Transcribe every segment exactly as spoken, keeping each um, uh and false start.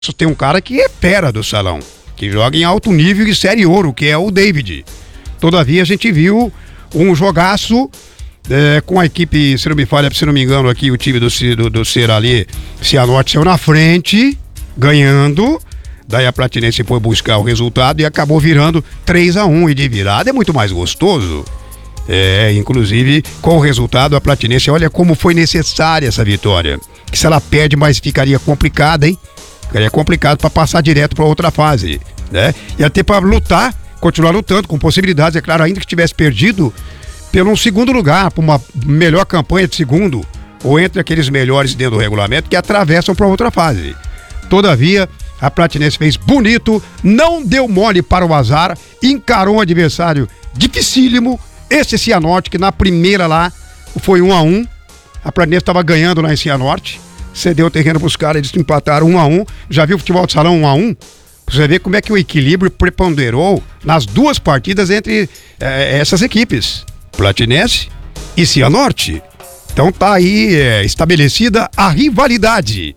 Tem um cara que é fera do salão, que joga em alto nível e série ouro, que é o David. Todavia a gente viu um jogaço é, com a equipe, se não me falha, se não me engano aqui, o time do, do, do Ceará ali, Cianorte saiu na frente, ganhando. Daí a Platinense foi buscar o resultado e acabou virando três a um, e de virada é muito mais gostoso. É, inclusive com o resultado a Platinense, olha como foi necessária essa vitória, que se ela perde mais ficaria complicada, hein? Ficaria complicado para passar direto para outra fase, né? E até para lutar, continuar lutando com possibilidades, é claro, ainda que tivesse perdido pelo um segundo lugar, por uma melhor campanha de segundo, ou entre aqueles melhores dentro do regulamento que atravessam para outra fase. Todavia, a Platinense fez bonito, não deu mole para o azar, encarou um adversário dificílimo, esse Cianorte, que na primeira lá foi um a um, a Platinense estava ganhando lá em Cianorte, cedeu o terreno para os caras, eles empataram um a um, já viu o futebol de salão um a um? Você vê como é que o equilíbrio preponderou nas duas partidas entre é, essas equipes, Platinense e Cianorte. Então tá aí é, estabelecida a rivalidade.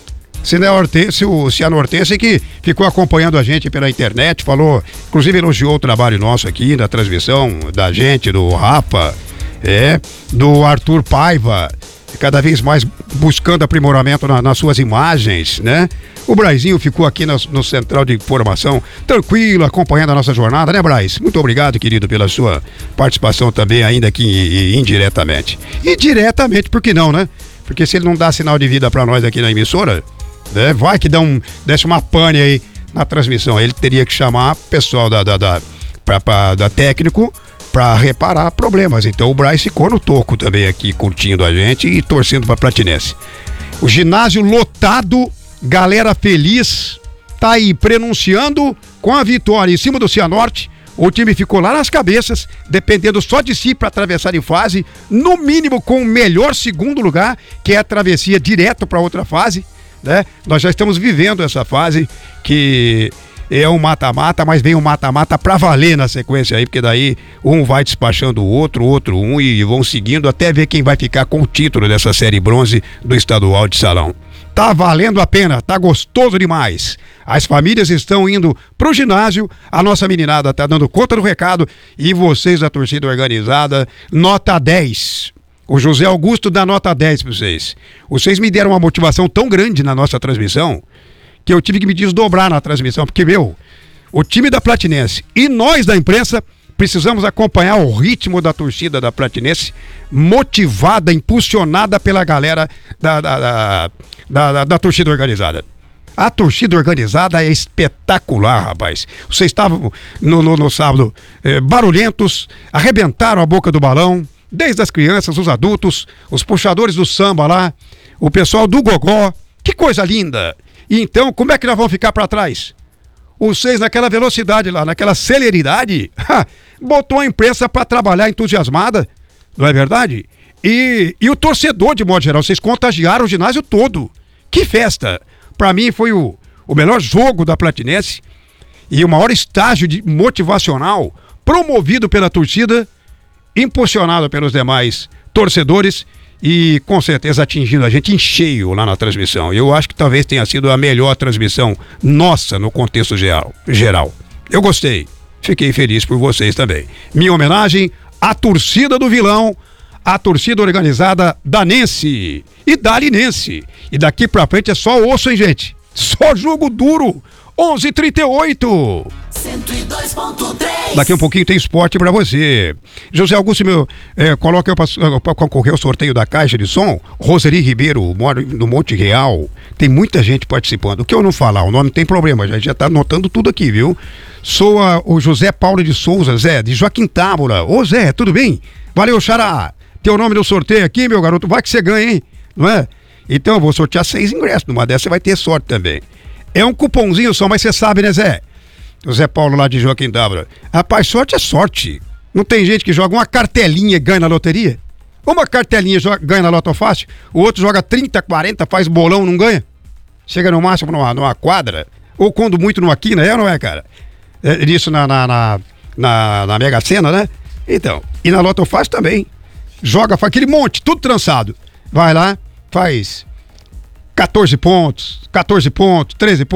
O Cianortense que ficou acompanhando a gente pela internet, falou, inclusive elogiou o trabalho nosso aqui, da transmissão da gente, do Rafa, é, do Arthur Paiva, cada vez mais buscando aprimoramento na, nas suas imagens, né? O Braizinho ficou aqui no, no Central de Informação, tranquilo, acompanhando a nossa jornada, né, Braz? Muito obrigado, querido, pela sua participação também, ainda que e, e indiretamente. E diretamente, por que não, né? Porque se ele não dá sinal de vida pra nós aqui na emissora, né, vai que dá um, desce uma pane aí na transmissão. Ele teria que chamar o pessoal da, da, da, pra, pra, da técnico para reparar problemas. Então o Braz ficou no toco também aqui, curtindo a gente e torcendo para Platinense. O ginásio lotado, galera feliz, tá aí prenunciando com a vitória em cima do Cianorte. O time ficou lá nas cabeças, dependendo só de si para atravessar em fase, no mínimo com o melhor segundo lugar, que é a travessia direto para outra fase, né? Nós já estamos vivendo essa fase que é um mata-mata, mas vem um mata-mata pra valer na sequência aí, porque daí um vai despachando o outro, outro um, e vão seguindo até ver quem vai ficar com o título dessa série bronze do estadual de salão. Tá valendo a pena, tá gostoso demais. As famílias estão indo pro ginásio, a nossa meninada tá dando conta do recado, e vocês da torcida organizada, nota dez. O José Augusto dá nota dez pra vocês. Vocês me deram uma motivação tão grande na nossa transmissão, que eu tive que me desdobrar na transmissão, porque, meu, o time da Platinense e nós da imprensa precisamos acompanhar o ritmo da torcida da Platinense, motivada, impulsionada pela galera da, da, da, da, da, da torcida organizada. A torcida organizada é espetacular, rapaz. Vocês estavam no, no, no sábado eh, barulhentos, arrebentaram a boca do balão, desde as crianças, os adultos, os puxadores do samba lá, o pessoal do gogó, que coisa linda! E então, como é que nós vamos ficar para trás? Vocês naquela velocidade lá, naquela celeridade, ha, botou a imprensa para trabalhar entusiasmada, não é verdade? E, e o torcedor, de modo geral, vocês contagiaram o ginásio todo. Que festa! Para mim foi o, o melhor jogo da Platinense e o maior estágio de motivacional promovido pela torcida, impulsionado pelos demais torcedores e com certeza atingindo a gente em cheio lá na transmissão. Eu acho que talvez tenha sido a melhor transmissão nossa no contexto geral. geral. Eu gostei, fiquei feliz por vocês também. Minha homenagem à torcida do Vilão, à torcida organizada danense e dalinense. E daqui pra frente é só osso, hein, gente? Só jogo duro. onze e trinta e oito. cento e dois ponto três. Daqui um pouquinho tem esporte pra você. José Augusto, meu, é, coloca eu pra, pra concorrer ao sorteio da caixa de som. Roseli Ribeiro, mora no Monte Real. Tem muita gente participando. O que eu não falar, o nome não tem problema, a gente já tá anotando tudo aqui, viu? Sou a, o José Paulo de Souza, Zé, de Joaquim Tábora. Ô Zé, tudo bem? Valeu, Xará. Teu nome no sorteio aqui, meu garoto, vai que você ganha, hein? Não é? Então eu vou sortear seis ingressos. Numa dessa você vai ter sorte também. É um cupomzinho só, mas você sabe, né, Zé? O Zé Paulo lá de Joaquim Tábora. Rapaz, sorte é sorte. Não tem gente que joga uma cartelinha e ganha na loteria? Uma cartelinha joga, ganha na Loto Fácil, o outro joga trinta, quarenta, faz bolão, não ganha? Chega no máximo numa, numa quadra, ou quando muito numa quina, é ou não é, cara? É, isso na, na, na, na, na Mega Sena, né? Então, e na Loto Fácil também. Joga, faz aquele monte, tudo trançado. Vai lá, faz quatorze pontos, quatorze pontos, treze pontos.